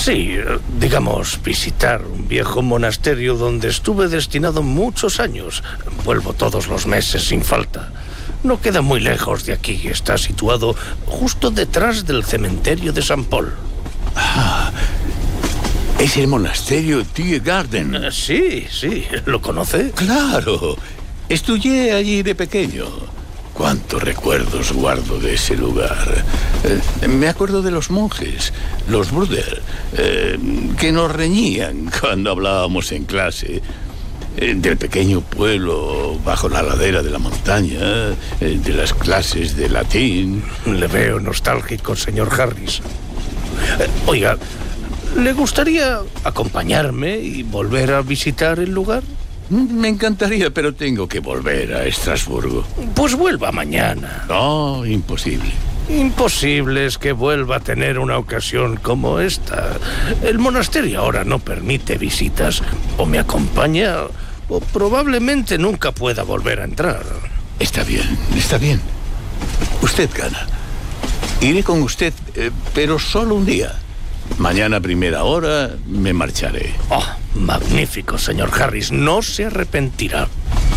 Sí, digamos, visitar un viejo monasterio donde estuve destinado muchos años. Vuelvo todos los meses sin falta. No queda muy lejos de aquí. Está situado justo detrás del cementerio de San Paul. Ah, es el monasterio Tiergarten. Sí, ¿lo conoce? Claro, estudié allí de pequeño. Cuántos recuerdos guardo de ese lugar. Me acuerdo de los monjes, los Bruder, que nos reñían cuando hablábamos en clase. Del pequeño pueblo bajo la ladera de la montaña, de las clases de latín. Le veo nostálgico, señor Harris. Oiga, ¿le gustaría acompañarme y volver a visitar el lugar? Me encantaría, pero tengo que volver a Estrasburgo. Pues vuelva mañana. No, imposible. Imposible es que vuelva a tener una ocasión como esta. El monasterio ahora no permite visitas. O me acompaña, o probablemente nunca pueda volver a entrar. Está bien, está bien. Usted gana. Iré con usted, pero solo un día. Mañana a primera hora me marcharé. Oh, magnífico, señor Harris. No se arrepentirá.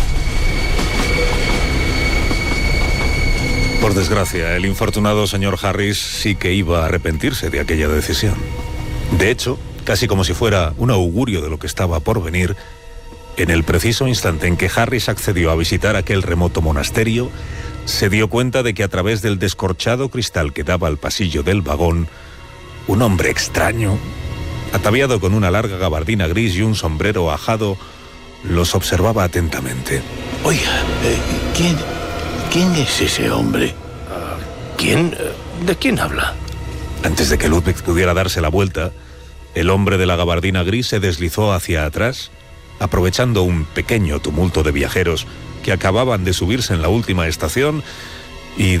Por desgracia, el infortunado señor Harris sí que iba a arrepentirse de aquella decisión. De hecho, casi como si fuera un augurio de lo que estaba por venir, en el preciso instante en que Harris accedió a visitar aquel remoto monasterio, se dio cuenta de que a través del descorchado cristal que daba al pasillo del vagón, un hombre extraño, ataviado con una larga gabardina gris y un sombrero ajado, los observaba atentamente. Oiga, ¿quién es ese hombre? ¿Quién? ¿De quién habla? Antes de que Ludwig pudiera darse la vuelta, el hombre de la gabardina gris se deslizó hacia atrás, aprovechando un pequeño tumulto de viajeros que acababan de subirse en la última estación y